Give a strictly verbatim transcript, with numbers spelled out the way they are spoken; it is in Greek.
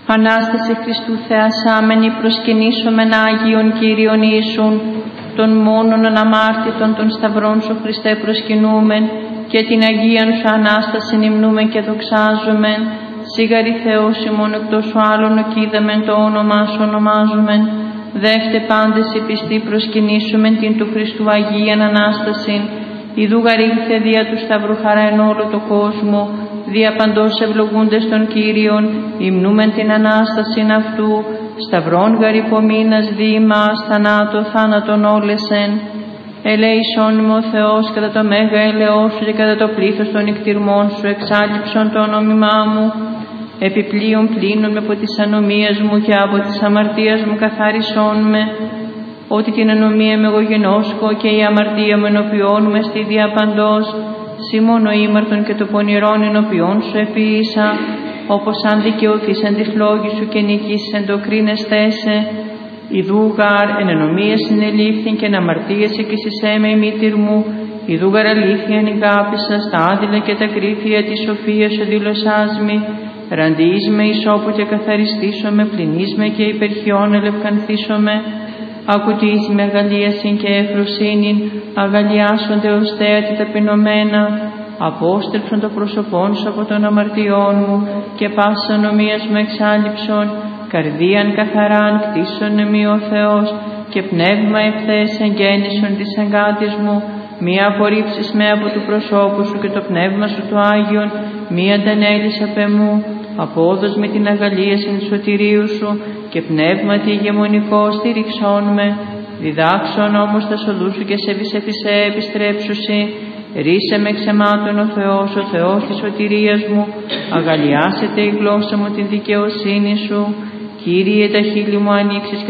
Ανάσταση Χριστού θεασάμενη προσκυνήσομεν Άγιον Κύριον Ιησούν, των μόνον αναμάρτητων των σταυρών σου Χριστέ προσκυνούμεν, και την Αγίαν σου Ανάστασιν υμνούμεν και δοξάζομεν. Σίγαρη Θεός ημών εκτός σου άλλων οκείδαμεν, το όνομά σου ονομάζομεν. Δεύτε πάντες οι πιστοί προσκυνήσομεν την του Χριστού Αγίαν Ανάστασιν. Ιδού γαρήλθε δια του σταυρού χαρά εν όλο το κόσμο, δια παντός ευλογούντες των Κύριων, υμνούμεν την Ανάστασιν αυτού. Σταυρών γαρυπομείνας δι' ημάς, θανάτω θάνατον όλεσεν. Ελέησόν με ο Θεός κατά το μέγα ελεός σου και κατά το πλήθος των νικτυρμών σου, εξάλληψον το ονόμημά μου. Επιπλέον πλύνον με από τις ανομίες μου και από τις αμαρτίες μου καθάρισόν με. Ότι την ανομία με εγώ γενόσκω και η αμαρτία μου ενωπιών με στη διαπαντός. Σύ μόνο ήμαρτον και το πονηρόν ενωπιών σου επίησα, όπως αν δικαιωθείς εν της λόγης σου και νικήσεις εν το κρίνεστέσαι. Ιδού γάρ εν ενομίες συνελήφθην και εν αμαρτίες εκείσισέ με η μήτηρ μου. Ιδού γάρ αλήθεια εν ηγάπησα στα άδειλα και τα κρύφια της σοφίας σου δήλωσάς μη. Ραντιείς με ισόπου και καθαριστήσω με, πληνείς με και υπερχιών ελευκανθήσω με. Ακουτείς με αγαλίασιν και ευφροσύνην, αγαλιάσονται ως θέατη ταπεινωμένα. Απόστρεψον το πρόσωπόν σου από των αμαρτιών μου και πάσης ανομίας μου εξάλληψον. Καρδίαν καθαράν κτίσον εμεί ο Θεός και πνεύμα ευθές εγγέννησον της εγκάτης μου. Μη απορρίψεις με από του προσώπου σου και το πνεύμα σου το Άγιον, μη αντανέλεις απ' εμού. Απόδος με την αγαλίασιν σωτηρίου σου και πνεύματι ηγεμονικό στηριξών με. Διδάξον όμως τα σοδού σου και σε βυσεφισέ επιστρέψουσι. Ρίσε με ξεμάτων ο Θεός, ο Θεός της σωτηρίας μου. Αγαλιάσετε η γλώσσα μου την δικαιοσύνη σου. Κύριε, τα χείλη μου ανοίξεις